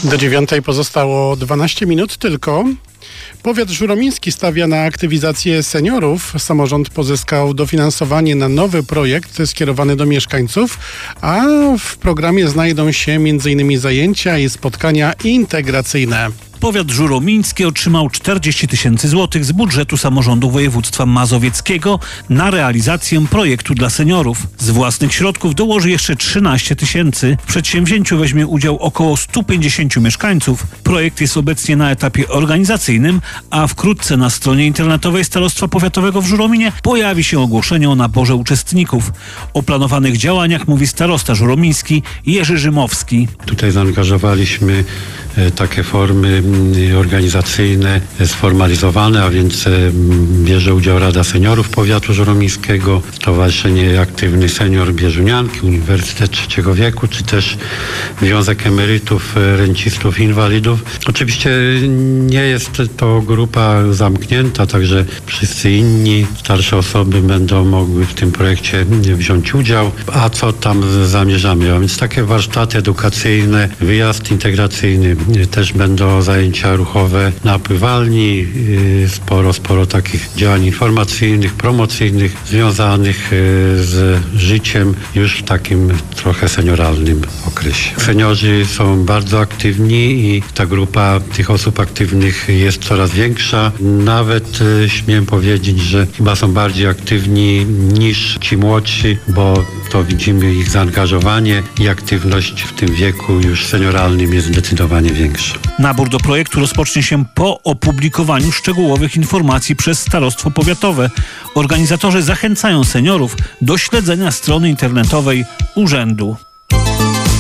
Do 9:00 pozostało 12 minut tylko. Powiat żuromiński stawia na aktywizację seniorów. Samorząd pozyskał dofinansowanie na nowy projekt skierowany do mieszkańców, a w programie znajdą się m.in. zajęcia i spotkania integracyjne. Powiat żuromiński otrzymał 40 000 złotych z budżetu samorządu województwa mazowieckiego na realizację projektu dla seniorów. Z własnych środków dołoży jeszcze 13 000. W przedsięwzięciu weźmie udział około 150 mieszkańców. Projekt jest obecnie na etapie organizacyjnym, a wkrótce na stronie internetowej Starostwa Powiatowego w Żurominie pojawi się ogłoszenie o naborze uczestników. O planowanych działaniach mówi starosta żuromiński Jerzy Rzymowski. Tutaj zaangażowaliśmy takie formy organizacyjne sformalizowane, a więc bierze udział Rada Seniorów Powiatu Żuromińskiego, Stowarzyszenie Aktywny Senior Bieżunianki, Uniwersytet Trzeciego Wieku, czy też Związek Emerytów, Rencistów, Inwalidów. Oczywiście nie jest to grupa zamknięta, także wszyscy inni starsze osoby będą mogły w tym projekcie wziąć udział. A co tam zamierzamy? A więc takie warsztaty edukacyjne, wyjazd integracyjny, też będą zajęcia ruchowe na pływalni, sporo takich działań informacyjnych, promocyjnych, związanych z życiem już w takim trochę senioralnym okresie. Seniorzy są bardzo aktywni i ta grupa tych osób aktywnych jest coraz większa. Nawet śmiem powiedzieć, że chyba są bardziej aktywni niż ci młodsi, bo to widzimy ich zaangażowanie i aktywność w tym wieku już senioralnym jest zdecydowanie większa. Nabór do projektu rozpocznie się po opublikowaniu szczegółowych informacji przez Starostwo Powiatowe. Organizatorzy zachęcają seniorów do śledzenia strony internetowej urzędu.